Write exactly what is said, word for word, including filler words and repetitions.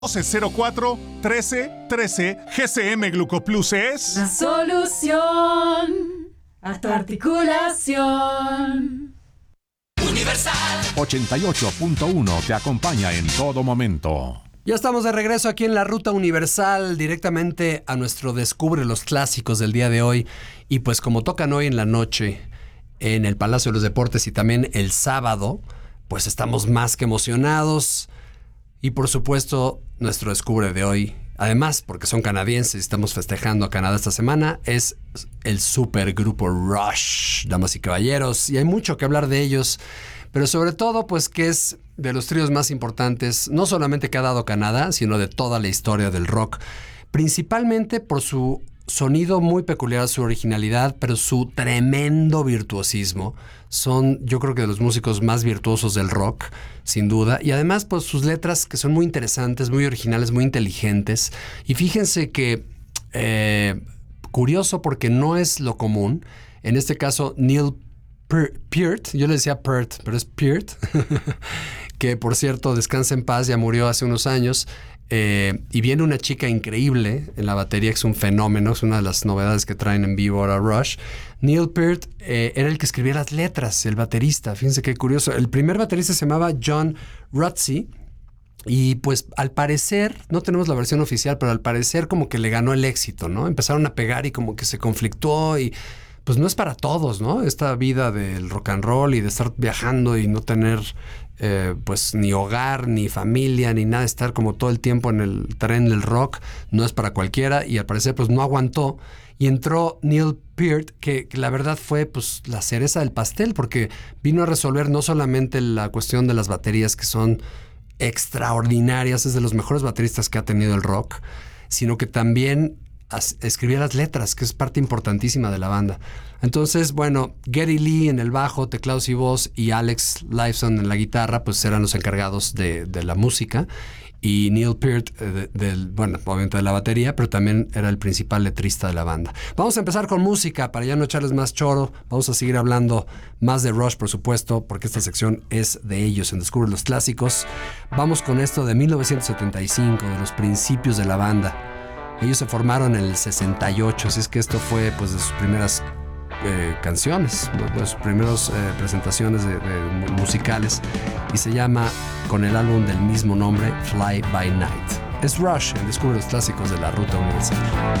doce cero cuatro trece trece. G C M Glucoplus es la solución a tu articulación. Universal ochenta y ocho punto uno te acompaña en todo momento. Ya estamos de regreso aquí en la Ruta Universal, directamente a nuestro Descubre los Clásicos del día de hoy. Y pues como tocan hoy en la noche en el Palacio de los Deportes y también el sábado, pues estamos más que emocionados. Y por supuesto, nuestro Descubre de hoy, además porque son canadienses y estamos festejando a Canadá esta semana, es el supergrupo Rush, damas y caballeros. Y hay mucho que hablar de ellos, pero sobre todo pues que es de los tríos más importantes, no solamente que ha dado Canadá, sino de toda la historia del rock. Principalmente por su sonido muy peculiar, su originalidad, pero su tremendo virtuosismo. Son, yo creo que de los músicos más virtuosos del rock, sin duda. Y además, pues sus letras que son muy interesantes, muy originales, muy inteligentes. Y fíjense que, eh, curioso porque no es lo común. En este caso, Neil Peart, yo le decía Peart, pero es Peart, que por cierto, descansa en paz, ya murió hace unos años. Eh, y viene una chica increíble en la batería, que es un fenómeno, es una de las novedades que traen en vivo ahora Rush. Neil Peart eh, era el que escribía las letras, el baterista. Fíjense qué curioso. El primer baterista se llamaba John Rutsey. Y pues al parecer, no tenemos la versión oficial, pero al parecer como que le ganó el éxito, ¿no? Empezaron a pegar y como que se conflictuó y pues no es para todos, ¿no? Esta vida del rock and roll y de estar viajando y no tener eh, pues ni hogar, ni familia, ni nada, estar como todo el tiempo en el tren del rock, no es para cualquiera y al parecer pues no aguantó y entró Neil Peart, que, que la verdad fue pues la cereza del pastel porque vino a resolver no solamente la cuestión de las baterías que son extraordinarias, es de los mejores bateristas que ha tenido el rock, sino que también escribía las letras, que es parte importantísima de la banda. Entonces, bueno, Geddy Lee en el bajo, teclados y voz, y Alex Lifeson en la guitarra, pues eran los encargados de, de la música. Y Neil Peart, eh, de, de, bueno, obviamente de la batería, pero también era el principal letrista de la banda. Vamos a empezar con música, para ya no echarles más choro. Vamos a seguir hablando más de Rush, por supuesto, porque esta sección es de ellos, en Descubre los Clásicos. Vamos con esto de mil novecientos setenta y cinco, de los principios de la banda. Ellos se formaron en el sesenta y ocho, así es que esto fue pues de sus primeras eh, canciones, de sus primeras eh, presentaciones de, de musicales, y se llama, con el álbum del mismo nombre, Fly By Night. Es Rush, en Descubre los Clásicos de la Ruta Universal.